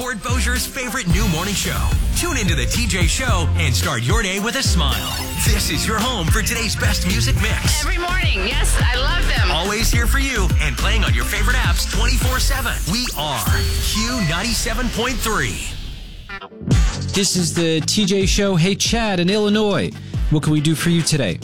Fort Bossier's favorite new morning show. Tune into the TJ Show and start your day with a smile. This is your home for today's best music mix. Every morning, yes, I love them. Always here for you and playing on your favorite apps 24/7. We are Q97.3. This is the TJ Show. Hey, Chad in Illinois. What can we do for you today?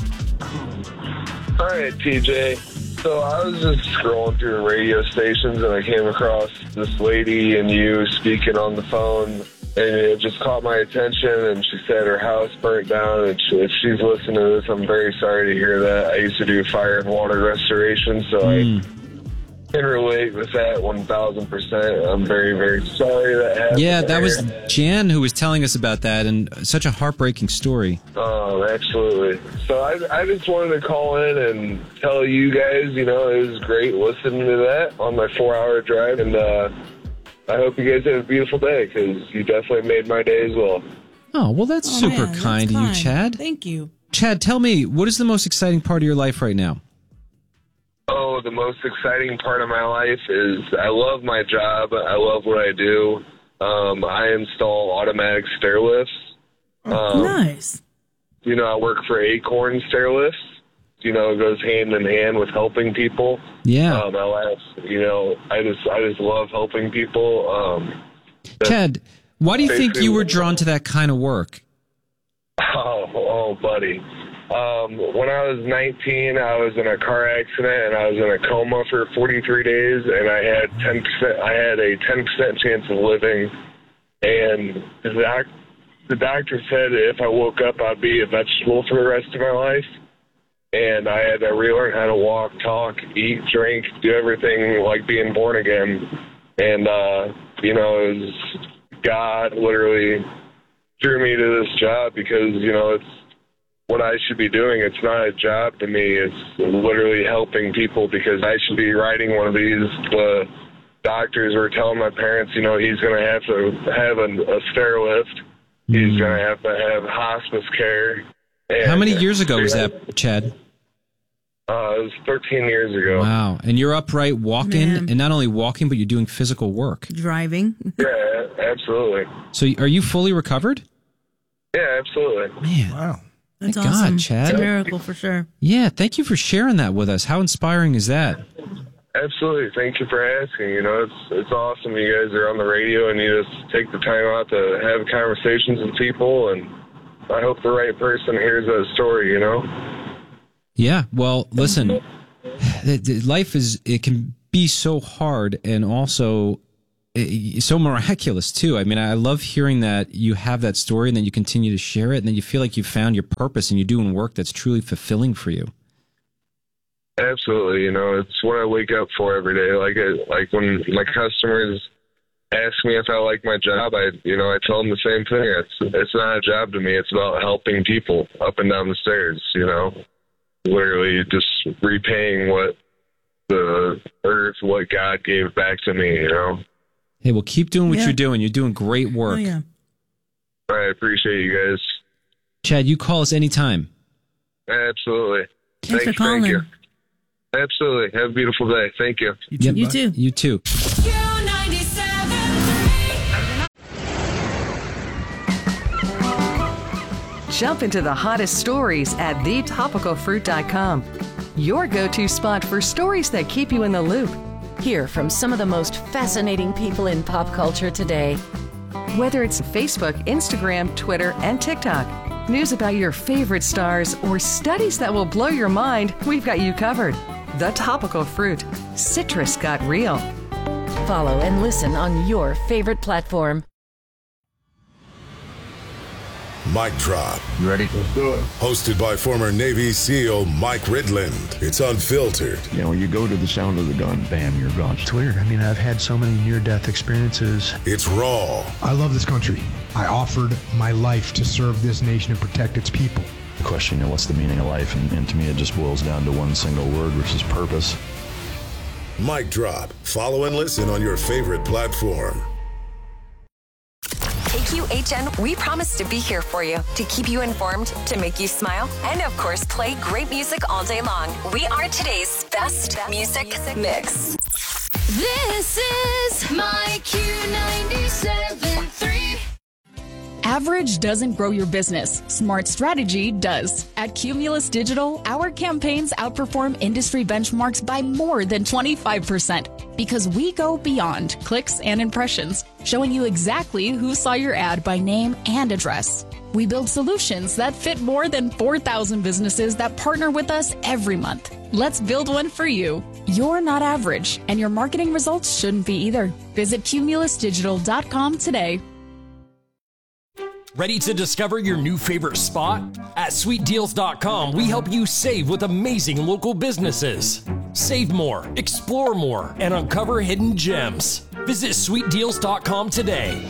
All right, TJ. So I was just scrolling through the radio stations and I came across this lady and you speaking on the phone, and it just caught my attention. And she said her house burnt down, and if she's listening to this, I'm very sorry to hear that. I used to do fire and water restoration, so I can relate with that 1,000%. I'm very, very sorry that happened. Yeah, that was Jan who was telling us about that, and such a heartbreaking story. Oh, absolutely. So I just wanted to call in and tell you guys, it was great listening to that on my 4-hour drive, and I hope you guys have a beautiful day, because you definitely made my day as well. Oh, well, that's super man, kind that's of you, Chad. Thank you. Chad, tell me, what is the most exciting part of your life right now? Oh, the most exciting part of my life is I love my job. I love what I do. I install automatic stair lifts. Nice. I work for Acorn Stair Lifts. It goes hand in hand with helping people. Yeah. I just love helping people. Chad, why do you think you were drawn to that kind of work? Oh, buddy. When I was 19, I was in a car accident and I was in a coma for 43 days, and I had a 10% chance of living. And the doctor said if I woke up, I'd be a vegetable for the rest of my life. And I had to relearn how to walk, talk, eat, drink, do everything like being born again. And, it was God literally drew me to this job because, it's what I should be doing. It's not a job to me. It's literally helping people, because I should be riding one of these. The doctors were telling my parents, he's going to have to have a stair lift. He's going to have hospice care. And how many years ago was that, Chad? It was 13 years ago. Wow. And you're upright walking, and not only walking, but you're doing physical work. Driving. Yeah, absolutely. So are you fully recovered? Yeah, absolutely. Man. Wow. That's Thank awesome. God, Chad. It's a miracle for sure. Yeah, thank you for sharing that with us. How inspiring is that? Absolutely. Thank you for asking. It's awesome you guys are on the radio and you just take the time out to have conversations with people, and I hope the right person hears that story, Yeah, well, listen, life it can be so hard and also so miraculous, too. I mean, I love hearing that you have that story and then you continue to share it, and then you feel like you've found your purpose and you're doing work that's truly fulfilling for you. Absolutely. It's what I wake up for every day. Like when my customers ask me if I like my job, I tell them the same thing. It's not a job to me. It's about helping people up and down the stairs, literally just repaying what the earth, what God gave back to me, Hey, well, keep doing what you're doing. You're doing great work. Oh, yeah. I appreciate you guys. Chad, you call us anytime. Absolutely. Thanks for calling. Thank you. Absolutely. Have a beautiful day. Thank you. You too. You too. Jump into the hottest stories at thetopicalfruit.com. Your go-to spot for stories that keep you in the loop. Hear from some of the most fascinating people in pop culture today. Whether it's Facebook, Instagram, Twitter, and TikTok, news about your favorite stars, or studies that will blow your mind, we've got you covered. The Topical Fruit. Citrus got real. Follow and listen on your favorite platform. Mic Drop. You ready? Let's do it. Hosted by former Navy SEAL Mike Ridland. It's unfiltered. When you go to the sound of the gun, bam, you're gone. It's weird. I mean, I've had so many near-death experiences. It's raw. I love this country. I offered my life to serve this nation and protect its people. The question, what's the meaning of life? And to me, it just boils down to one single word, which is purpose. Mic Drop. Follow and listen on your favorite platform. KQHN, we promise to be here for you, to keep you informed, to make you smile, and of course, play great music all day long. We are today's best music mix. This is my Q97. Average doesn't grow your business. Smart strategy does. At Cumulus Digital, our campaigns outperform industry benchmarks by more than 25% because we go beyond clicks and impressions, showing you exactly who saw your ad by name and address. We build solutions that fit more than 4,000 businesses that partner with us every month. Let's build one for you. You're not average, and your marketing results shouldn't be either. Visit cumulusdigital.com today. Ready to discover your new favorite spot? At sweetdeals.com, we help you save with amazing local businesses. Save more, explore more, and uncover hidden gems. Visit sweetdeals.com today.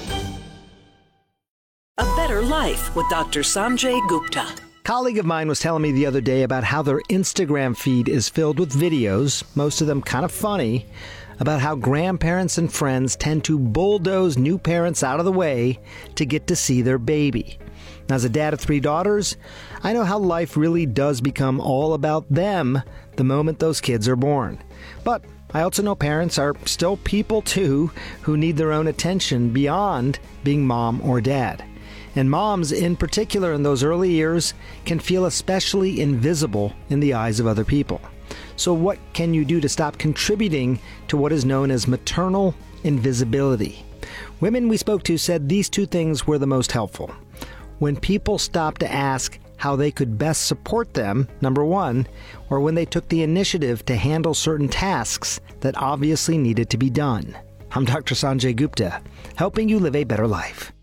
A Better Life with Dr. Sanjay Gupta. A colleague of mine was telling me the other day about how their Instagram feed is filled with videos, most of them kind of funny, about how grandparents and friends tend to bulldoze new parents out of the way to get to see their baby. Now, as a dad of 3 daughters, I know how life really does become all about them the moment those kids are born. But I also know parents are still people too who need their own attention beyond being mom or dad. And moms, in particular in those early years, can feel especially invisible in the eyes of other people. So what can you do to stop contributing to what is known as maternal invisibility? Women we spoke to said these 2 things were the most helpful. When people stopped to ask how they could best support them, number 1, or when they took the initiative to handle certain tasks that obviously needed to be done. I'm Dr. Sanjay Gupta, helping you live a better life.